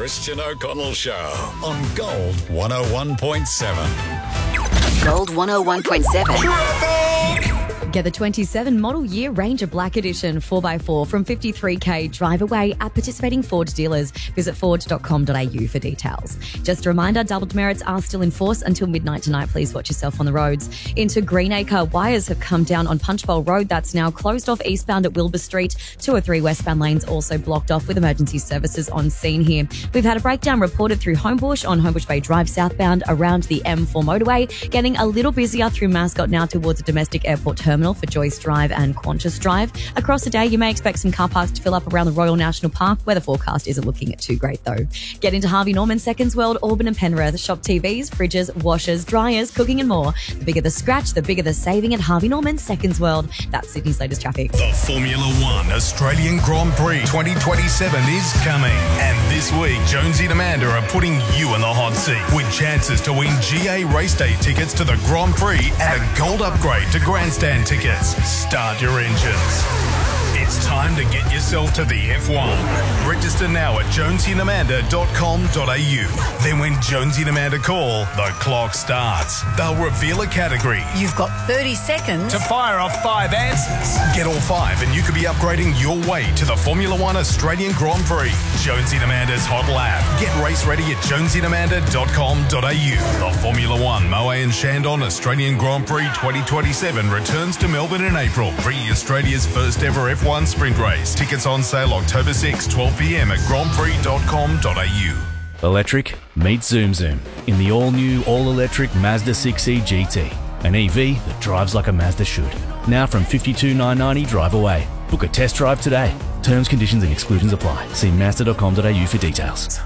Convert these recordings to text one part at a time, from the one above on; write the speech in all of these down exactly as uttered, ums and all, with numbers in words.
Christian O'Connell Show on Gold one oh one point seven. Gold one oh one point seven. Get the twenty-seven model year Ranger Black Edition four by four from fifty-three K drive away at participating Ford dealers. Visit ford dot com dot a u for details. Just a reminder, double demerits are still in force until midnight tonight. Please watch yourself on the roads. Into Greenacre, wires have come down on Punchbowl Road. That's now closed off eastbound at Wilbur Street. two oh three westbound lanes also blocked off with emergency services on scene here. We've had a breakdown reported through Homebush on Homebush Bay Drive southbound around the M four motorway. Getting a little busier through Mascot now towards the domestic airport terminal for Joyce Drive and Qantas Drive. Across the day, you may expect some car parks to fill up around the Royal National Park. Weather forecast isn't looking at too great though. Get into Harvey Norman, Seconds World, Auburn and Penrith. Shop T Vs, fridges, washers, dryers, cooking and more. The bigger the scratch, the bigger the saving at Harvey Norman, Seconds World. That's Sydney's latest traffic. The Formula One Australian Grand Prix twenty twenty-seven is coming. And this week, Jonesy and Amanda are putting you in the hot seat with chances to win G A race day tickets to the Grand Prix and a gold upgrade to grandstand tickets. Start your engines. It's time to get yourself to the F one. Register now at jonesy and amanda dot com dot a u. Then when Jonesy and Amanda call, the clock starts. They'll reveal a category. You've got thirty seconds to fire off five answers. Get all five and you could be upgrading your way to the Formula One Australian Grand Prix. Jonesy and Amanda's Hot Lap. Get race ready at jonesy and amanda dot com dot a u. The Formula One Moe and Shandon Australian Grand Prix twenty twenty-seven returns to Melbourne in April, bringing Australia's first ever F one sprint race. Tickets on sale October sixth, twelve p m at grand prix dot com dot a u. Electric meets Zoom Zoom in the all-new, all-electric Mazda six E G T. An E V that drives like a Mazda should. Now from fifty-two thousand nine hundred ninety drive away. Book a test drive today. Terms, conditions and exclusions apply. See mazda dot com dot a u for details.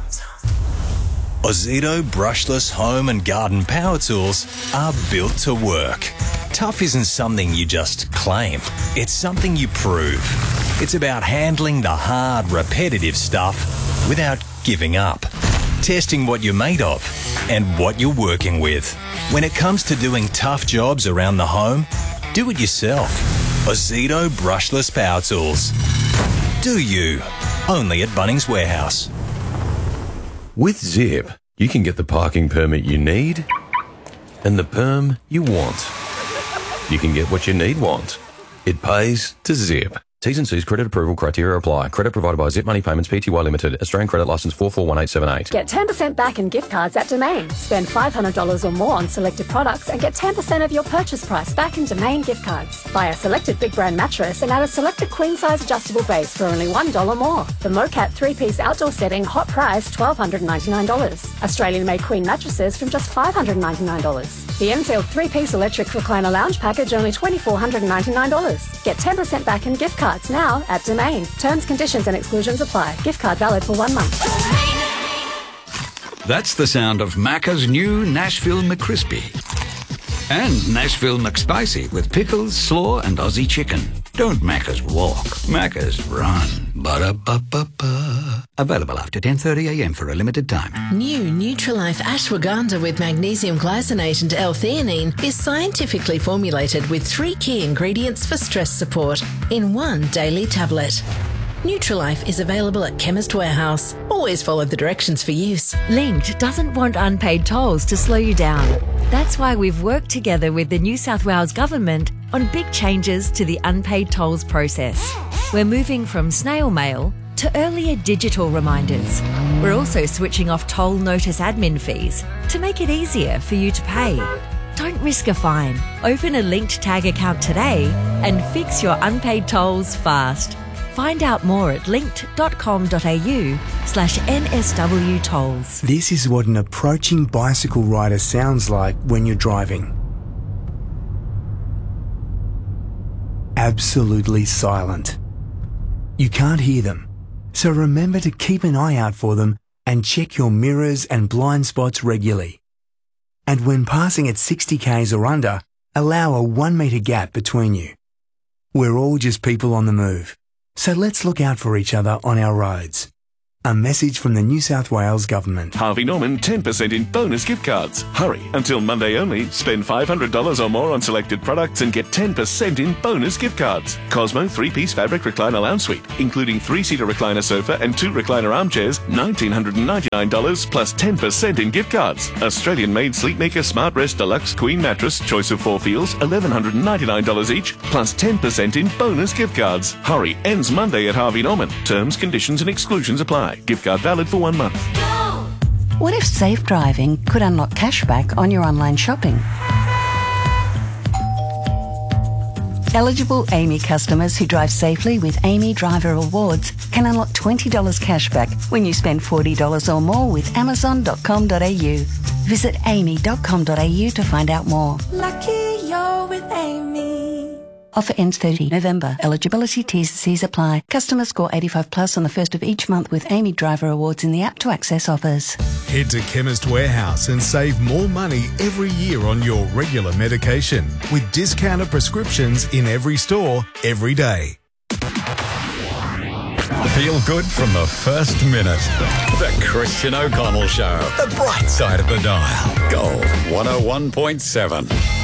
Ozito brushless home and garden power tools are built to work. Tough isn't something you just claim. It's something you prove. It's about handling the hard, repetitive stuff without giving up. Testing what you're made of and what you're working with. When it comes to doing tough jobs around the home, do it yourself. Ozito brushless power tools. Do you? Only at Bunnings Warehouse. With Zip, you can get the parking permit you need and the perm you want. You can get what you need want. It pays to Zip. T's and C's credit approval criteria apply. Credit provided by Zip Money Payments Pty Limited. Australian credit licence four four one eight seven eight. Get ten percent back in gift cards at Domain. Spend five hundred dollars or more on selected products and get ten percent of your purchase price back in Domain gift cards. Buy a selected big brand mattress and add a selected queen size adjustable base for only one dollar more. The Mocat three-piece outdoor setting, hot price one thousand two hundred ninety-nine dollars. Australian made queen mattresses from just five hundred ninety-nine dollars. The Enfield three-piece electric recliner lounge package only two thousand four hundred ninety-nine dollars. Get ten percent back in gift cards now at Domain. Terms, conditions and exclusions apply. Gift card valid for one month. That's the sound of Macca's new Nashville McCrispy. And Nashville McSpicy with pickles, slaw and Aussie chicken. Don't Macca's walk, Macca's run. Ba-da-ba-ba-ba. Available after ten thirty a m for a limited time. New Nutrilife ashwagandha with magnesium glycinate and L-theanine is scientifically formulated with three key ingredients for stress support in one daily tablet. Nutrilife is available at Chemist Warehouse. Always follow the directions for use. Linked doesn't want unpaid tolls to slow you down. That's why we've worked together with the New South Wales Government on big changes to the unpaid tolls process. We're moving from snail mail to earlier digital reminders. We're also switching off toll notice admin fees to make it easier for you to pay. Don't risk a fine. Open a Linked Tag account today and fix your unpaid tolls fast. Find out more at linked dot com dot a u slash N S W tolls. This is what an approaching bicycle rider sounds like when you're driving. Absolutely silent. You can't hear them, so remember to keep an eye out for them and check your mirrors and blind spots regularly. And when passing at sixty kays or under, allow a one metre gap between you. We're all just people on the move. So let's look out for each other on our roads. A message from the New South Wales Government. Harvey Norman ten percent in bonus gift cards. Hurry, until Monday only. Spend five hundred dollars or more on selected products and get ten percent in bonus gift cards. Cosmo three-piece fabric recliner lounge suite, including three-seater recliner sofa and two recliner armchairs, one thousand nine hundred ninety-nine dollars plus ten percent in gift cards. Australian-made Sleepmaker Smart Rest Deluxe Queen Mattress, choice of four feels, one thousand one hundred ninety-nine dollars each, plus ten percent in bonus gift cards. Hurry, ends Monday at Harvey Norman. Terms, conditions and exclusions apply. Gift card valid for one month. What if safe driving could unlock cashback on your online shopping? Eligible A M I customers who drive safely with A M I Driver Rewards can unlock twenty dollars cashback when you spend forty dollars or more with amazon dot com dot a u. Visit amy dot com dot a u to find out more. Lucky you're with Amy. Offer ends thirtieth November. Eligibility T's and C's apply. Customers score eighty-five plus on the first of each month with A M I Driver Awards in the app to access offers. Head to Chemist Warehouse and save more money every year on your regular medication with discounted prescriptions in every store, every day. Feel good from the first minute. The Christian O'Connell Show. The bright side of the dial. Gold one oh one point seven.